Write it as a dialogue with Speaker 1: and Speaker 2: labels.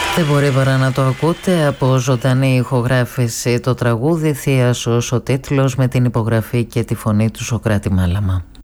Speaker 1: Δεν μπορεί παρά να το ακούτε από ζωντανή ηχογράφηση το τραγούδι Θείασος, ο τίτλος, με την υπογραφή και τη φωνή του Σωκράτη Μάλαμα.